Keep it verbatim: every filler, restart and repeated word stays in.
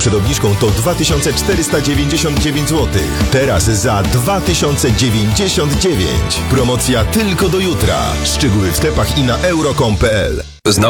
przed obniżką to dwa tysiące czterysta dziewięćdziesiąt dziewięć złotych. Teraz za dwa tysiące dziewięćdziesiąt dziewięć. Promocja tylko do jutra. Szczegóły w sklepach i na euro kropka com kropka p l.